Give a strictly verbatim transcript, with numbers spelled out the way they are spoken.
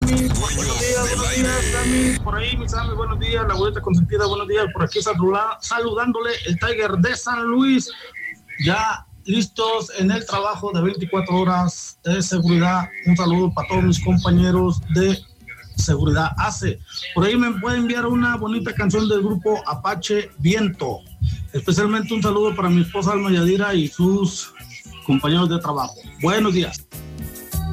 Sammy. Buenos días, buenos días, Sammy. Por ahí, mi Sammy, buenos días. La abuelita consentida, buenos días. Por aquí saluda, saludándole el Tiger de San Luis. Ya listos en el trabajo de veinticuatro horas de seguridad. Un saludo para todos mis compañeros de Seguridad A C E. Por ahí me puede enviar una bonita canción del grupo Apache Viento. Especialmente un saludo para mi esposa Alma Yadira y sus compañeros de trabajo. Buenos días.